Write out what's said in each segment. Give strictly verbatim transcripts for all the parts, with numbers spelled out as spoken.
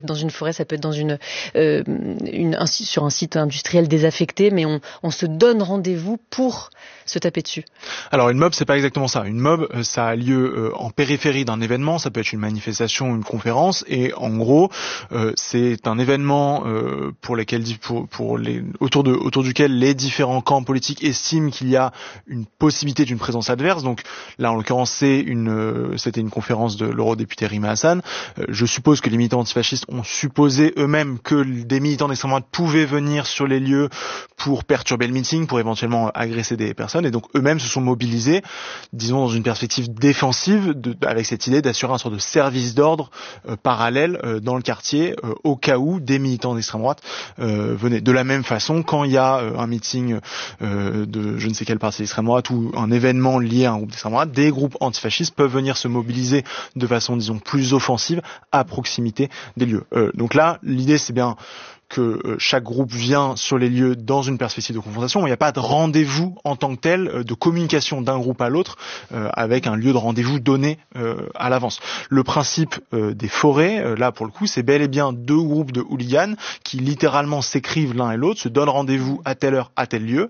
Dans une forêt, ça peut être dans une, euh, une un, sur un site industriel désaffecté, mais on, on se donne rendez-vous pour se taper dessus. Alors une mob, c'est pas exactement ça. Une mob, ça a lieu euh, en périphérie d'un événement, ça peut être une manifestation, une conférence, et en gros, euh, c'est un événement euh, pour lesquels, pour, pour les, autour de, autour duquel les différents camps politiques estiment qu'il y a une possibilité d'une présence adverse. Donc là, en l'occurrence, c'est une, euh, c'était une conférence de l'eurodéputé Rima Hassan. Euh, je suppose que les militants antifascistes ont supposé eux-mêmes que des militants d'extrême droite pouvaient venir sur les lieux pour perturber le meeting, pour éventuellement agresser des personnes, et donc eux-mêmes se sont mobilisés, disons dans une perspective défensive, de, avec cette idée d'assurer un sort de service d'ordre euh, parallèle euh, dans le quartier, euh, au cas où des militants d'extrême droite euh, venaient. De la même façon, quand il y a euh, un meeting euh, de je ne sais quelle partie d'extrême droite ou un événement lié à un groupe d'extrême droite, des groupes antifascistes peuvent venir se mobiliser de façon, disons, plus offensive à proximité des lieux. Euh, donc là, l'idée, c'est bien que euh, chaque groupe vient sur les lieux dans une perspective de confrontation. Il n'y a pas de rendez-vous en tant que tel, euh, de communication d'un groupe à l'autre, euh, avec un lieu de rendez-vous donné euh, à l'avance. Le principe euh, des forêts, euh, là pour le coup, c'est bel et bien deux groupes de hooligans qui littéralement s'écrivent l'un et l'autre, se donnent rendez-vous à telle heure, à tel lieu,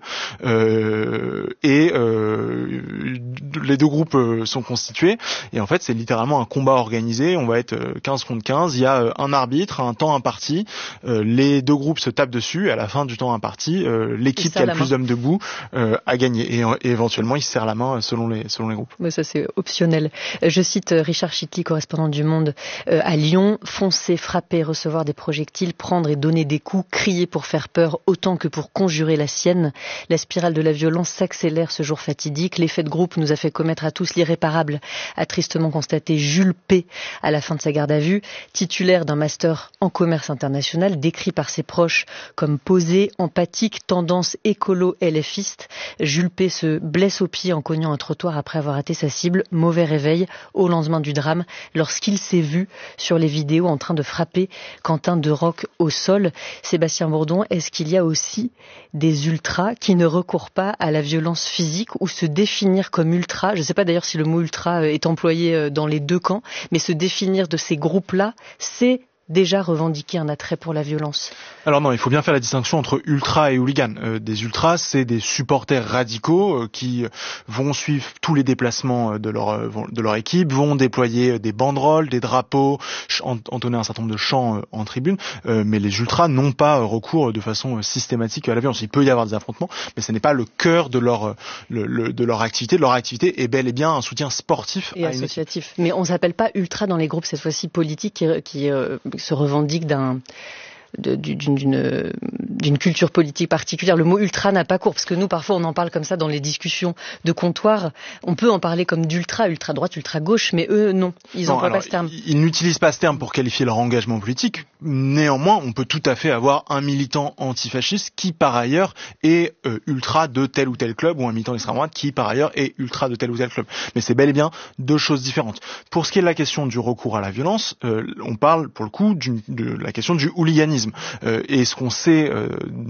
euh, et euh, les deux groupes euh, sont constitués. Et en fait, c'est littéralement un combat organisé. On va être euh, quinze contre quinze. Il y a euh, un arbitre, un temps imparti. Euh, les Les deux groupes se tapent dessus, et à la fin du temps imparti, euh, l'équipe qui a le plus d'hommes debout euh, a gagné, et, et éventuellement ils se serrent la main selon les, selon les groupes. Mais ça c'est optionnel. Je cite Richard Chitty, correspondant du Monde euh, à Lyon: foncer, frapper, recevoir des projectiles, prendre et donner des coups, crier pour faire peur autant que pour conjurer la sienne. La spirale de la violence s'accélère ce jour fatidique. L'effet de groupe nous a fait commettre à tous l'irréparable, a tristement constaté Jules P. à la fin de sa garde à vue, titulaire d'un master en commerce international, décrit par ses proches comme posé, empathique, tendance écolo-LFiste. Jules P. se blesse au pied en cognant un trottoir après avoir raté sa cible. Mauvais réveil au lendemain du drame lorsqu'il s'est vu sur les vidéos en train de frapper Quentin Deroc au sol. Sébastien Bourdon, est-ce qu'il y a aussi des ultras qui ne recourent pas à la violence physique ou se définir comme ultra? Je ne sais pas d'ailleurs si le mot ultra est employé dans les deux camps, mais se définir de ces groupes-là, c'est déjà revendiquer un attrait pour la violence? Alors non, il faut bien faire la distinction entre ultra et hooligan. Euh, des ultras, c'est des supporters radicaux euh, qui vont suivre tous les déplacements de leur euh, de leur équipe, vont déployer des banderoles, des drapeaux, entonner un certain nombre de chants euh, en tribune. Euh, mais les ultras n'ont pas euh, recours de façon euh, systématique à la violence. Il peut y avoir des affrontements, mais ce n'est pas le cœur de leur euh, le, le, de leur activité. Leur activité est bel et bien un soutien sportif et à associatif. Mais on ne s'appelle pas ultra dans les groupes cette fois-ci politiques qui, qui euh, se revendiquent d'un De, d'une, d'une, d'une culture politique particulière. Le mot ultra n'a pas cours, parce que nous, parfois, on en parle comme ça dans les discussions de comptoir. On peut en parler comme d'ultra, ultra-droite, ultra-gauche, mais eux, non. Ils n'emploient pas ce terme. Ils n'utilisent pas ce terme pour qualifier leur engagement politique. Néanmoins, on peut tout à fait avoir un militant antifasciste qui, par ailleurs, est euh, ultra de tel ou tel club, ou un militant d'extrême droite qui, par ailleurs, est ultra de tel ou tel club. Mais c'est bel et bien deux choses différentes. Pour ce qui est de la question du recours à la violence, euh, on parle, pour le coup, d'une, de la question du hooliganisme. Euh, et ce qu'on sait euh,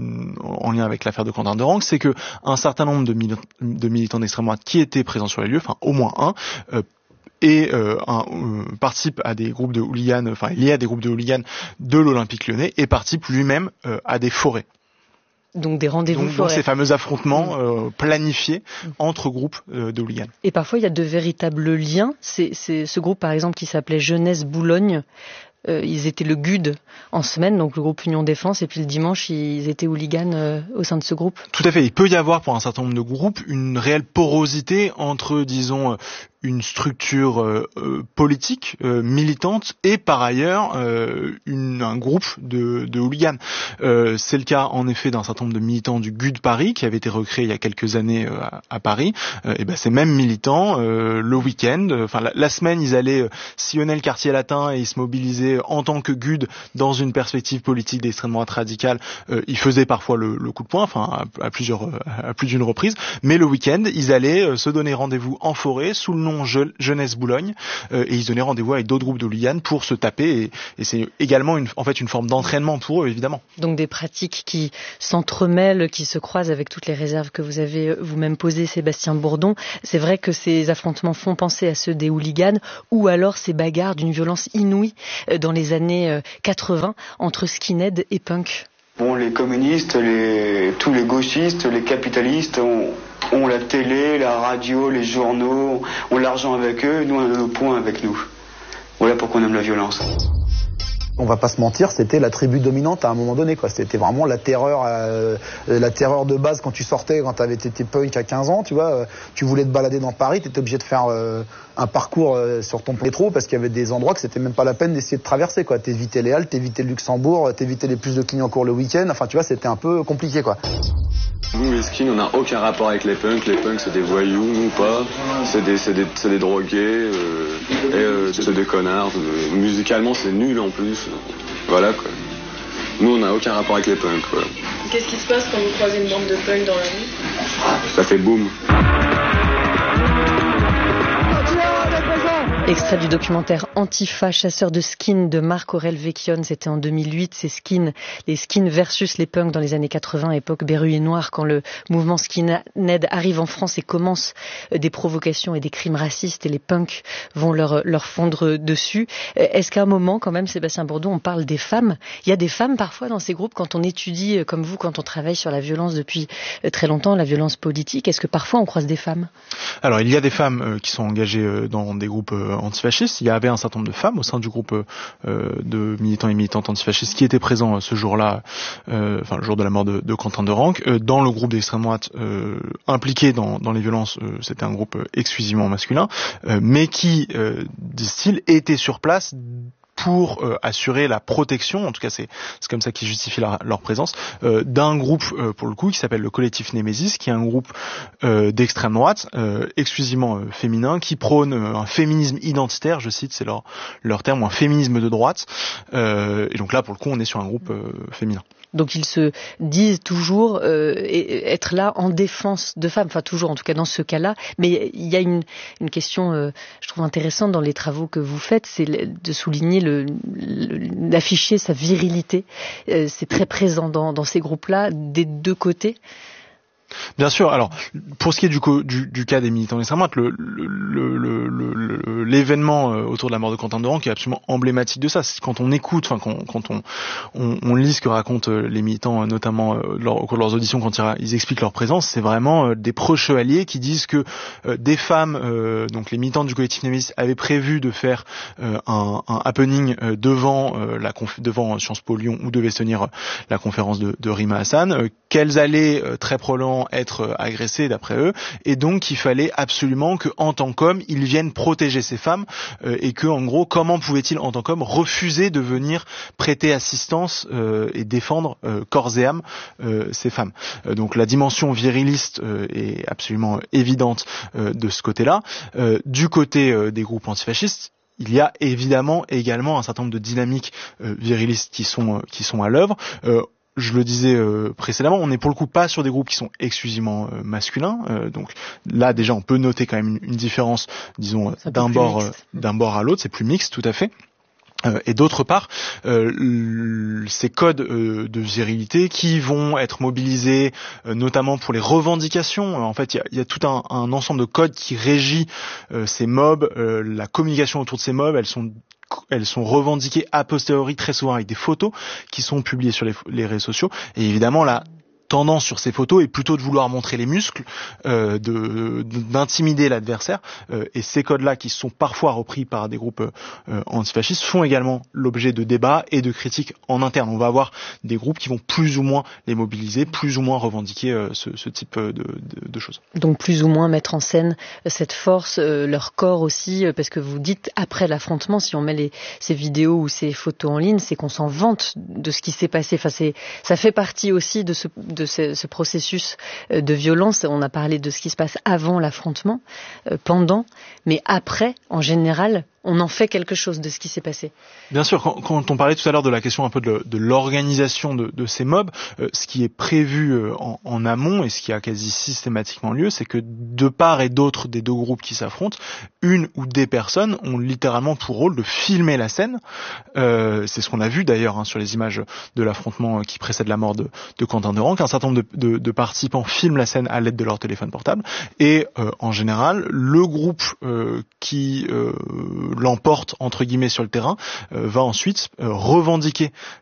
en lien avec l'affaire de Quentin Deroc, c'est que un certain nombre de, mili- de militants d'extrême droite qui étaient présents sur les lieux, enfin au moins un, euh, et euh, un, euh, participe à des groupes de hooligans, enfin lié à des groupes de hooligans de l'Olympique Lyonnais, et participe lui-même euh, à des forêts. Donc des rendez-vous donc, forêts. Donc ces fameux affrontements euh, planifiés mmh. entre groupes euh, de hooligans. Et parfois il y a de véritables liens. C'est, c'est ce groupe par exemple qui s'appelait Jeunesse Boulogne. Euh, ils étaient le G U D en semaine, donc le groupe Union Défense, et puis le dimanche, ils étaient hooligans euh, au sein de ce groupe. Tout à fait. Il peut y avoir pour un certain nombre de groupes une réelle porosité entre, disons, une structure euh, euh, politique, euh, militante, et par ailleurs euh, une, un groupe de, de hooligans. Euh, c'est le cas en effet d'un certain nombre de militants du G U D Paris, qui avait été recréé il y a quelques années euh, à, à Paris. Euh, et ben ces mêmes militants, euh, le week-end, enfin euh, la, la semaine, ils allaient euh, sillonner le quartier latin et ils se mobilisaient en tant que G U D dans une perspective politique d'extrême droite radicale. Euh, ils faisaient parfois le, le coup de poing, enfin à, à plusieurs, à plus d'une reprise. Mais le week-end, ils allaient euh, se donner rendez-vous en forêt sous le nom Jeunesse Boulogne, euh, et ils se donnaient rendez-vous avec d'autres groupes de hooligans pour se taper, et, et c'est également une, en fait une forme d'entraînement pour eux, évidemment. Donc des pratiques qui s'entremêlent, qui se croisent avec toutes les réserves que vous avez vous-même posées, Sébastien Bourdon. C'est vrai que ces affrontements font penser à ceux des hooligans, ou alors ces bagarres d'une violence inouïe dans les années quatre-vingts entre skinhead et punk? Bon, les communistes, les, tous les gauchistes, les capitalistes ont, ont la télé, la radio, les journaux, ont l'argent avec eux, nous on a nos points avec nous. Voilà pourquoi on aime la violence. On va pas se mentir, c'était la tribu dominante à un moment donné, quoi. C'était vraiment la terreur, euh, la terreur de base quand tu sortais, quand t'avais été punk à quinze ans, tu vois. Euh, tu voulais te balader dans Paris, t'étais obligé de faire euh, un parcours euh, sur ton métro parce qu'il y avait des endroits que c'était même pas la peine d'essayer de traverser, quoi. T'évitais les Halles, t'évitais le Luxembourg, t'évitais les plus de Clignancourt le week-end. Enfin, tu vois, c'était un peu compliqué, quoi. Nous, les skins, on n'a aucun rapport avec les punks. Les punks, c'est des voyous, nous pas. C'est des, c'est des, c'est des drogués, euh, et euh, c'est des connards. Euh, musicalement, c'est nul en plus. Voilà, quoi. Nous, on n'a aucun rapport avec les punks, quoi. Qu'est-ce qui se passe quand vous croisez une bande de punks dans la rue? Ça fait boum. Extrait du documentaire Antifa, chasseur de skins de Marc-Aurèle Vecchione, c'était en deux mille huit, ces skins, les skins versus les punks dans les années quatre-vingts, époque Berruyer Noir, quand le mouvement skinhead arrive en France et commence des provocations et des crimes racistes et les punks vont leur, leur fondre dessus. Est-ce qu'à un moment, quand même, Sébastien Bourdeau, on parle des femmes? Il y a des femmes parfois dans ces groupes quand on étudie, comme vous, quand on travaille sur la violence depuis très longtemps, la violence politique, est-ce que parfois on croise des femmes? Alors, il y a des femmes euh, qui sont engagées euh, dans des groupes euh, antifascistes. Il y avait un certain nombre de femmes au sein du groupe euh, de militants et militantes antifascistes qui étaient présents euh, ce jour-là, euh, enfin le jour de la mort de, de Quentin de Ranc. Euh, dans le groupe d'extrême droite euh, impliqué dans, dans les violences, euh, c'était un groupe euh, exclusivement masculin, euh, mais qui, euh, disent-ils, était sur place pour euh, assurer la protection, en tout cas c'est c'est comme ça qu'ils justifient leur, leur présence, euh, d'un groupe euh, pour le coup qui s'appelle le collectif Némésis, qui est un groupe euh, d'extrême droite euh, exclusivement euh, féminin, qui prône euh, un féminisme identitaire, je cite, c'est leur leur terme, ou un féminisme de droite. Euh, et donc là pour le coup on est sur un groupe euh, féminin. Donc ils se disent toujours euh, être là en défense de femmes, enfin toujours en tout cas dans ce cas-là. Mais il y a une, une question, euh, je trouve intéressante dans les travaux que vous faites, c'est de souligner, le, le, d'afficher sa virilité. Euh, c'est très présent dans, dans ces groupes-là, des deux côtés. Bien sûr. Alors, pour ce qui est du, du, du cas des militants d'extrême droite, le, le, le, le, l'événement autour de la mort de Quentin de Ranc est absolument emblématique de ça. C'est quand on écoute, enfin quand, quand on, on, on lit ce que racontent les militants, notamment leur, au cours de leurs auditions, quand ils, ils expliquent leur présence, c'est vraiment des pro-chevaliers qui disent que euh, des femmes, euh, donc les militants du collectif Némésis, avaient prévu de faire euh, un, un happening euh, devant euh, la conf, devant Sciences Po Lyon où devait se tenir la conférence de, de Rima Hassan, euh, qu'elles allaient euh, très probablement être agressés d'après eux, et donc il fallait absolument que en tant qu'hommes ils viennent protéger ces femmes, euh, et que en gros comment pouvaient-ils en tant qu'hommes refuser de venir prêter assistance euh, et défendre euh, corps et âme euh, ces femmes. Euh, donc la dimension viriliste euh, est absolument évidente euh, de ce côté-là. Euh, du côté euh, des groupes antifascistes, il y a évidemment également un certain nombre de dynamiques euh, virilistes qui sont euh, qui sont à l'œuvre. Euh, Je le disais euh, précédemment, on n'est pour le coup pas sur des groupes qui sont exclusivement euh, masculins. Euh, donc là, déjà, on peut noter quand même une, une différence, disons, d'un bord, euh, d'un bord à l'autre. C'est plus mixte, tout à fait. Euh, et d'autre part, euh, ces codes euh, de virilité qui vont être mobilisés, euh, notamment pour les revendications. En fait, il y a, y a tout un, un ensemble de codes qui régit euh, ces mobs, euh, la communication autour de ces mobs. Elles sont elles sont revendiquées a posteriori, très souvent avec des photos qui sont publiées sur les, les réseaux sociaux. Et évidemment, la tendance sur ces photos est plutôt de vouloir montrer les muscles, euh, de, d'intimider l'adversaire. Euh, et ces codes-là, qui sont parfois repris par des groupes euh, antifascistes, font également l'objet de débats et de critiques en interne. On va avoir des groupes qui vont plus ou moins les mobiliser, plus ou moins revendiquer euh, ce, ce type de, de, de choses. Donc plus ou moins mettre en scène cette force, euh, leur corps aussi, euh, parce que vous dites après l'affrontement, si on met les, ces vidéos ou ces photos en ligne, c'est qu'on s'en vante de ce qui s'est passé. Enfin, c'est, ça fait partie aussi de ce de ce, ce processus de violence. On a parlé de ce qui se passe avant l'affrontement, euh, pendant, mais après, en général, on en fait quelque chose de ce qui s'est passé. Bien sûr, quand, quand on parlait tout à l'heure de la question un peu de, de l'organisation de, de ces mobs, euh, ce qui est prévu euh, en, en amont et ce qui a quasi systématiquement lieu, c'est que de part et d'autre des deux groupes qui s'affrontent, une ou des personnes ont littéralement pour rôle de filmer la scène. Euh, c'est ce qu'on a vu d'ailleurs hein, sur les images de l'affrontement qui précède la mort de, de Quentin de Ranc. Un certain nombre de, de, de participants filment la scène à l'aide de leur téléphone portable et euh, en général, le groupe euh, qui euh, l'emporte entre guillemets sur le terrain, euh, va ensuite euh, revendiquer